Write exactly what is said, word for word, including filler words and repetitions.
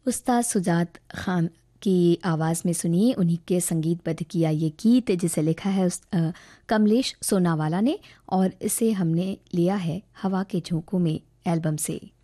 उस्ताद सुजात खान की आवाज़ में सुनिए, उन्हीं के संगीतबद्ध किया ये गीत जिसे लिखा है उस, आ, कमलेश सोनावाला ने, और इसे हमने लिया है हवा के झोंकों में एल्बम से।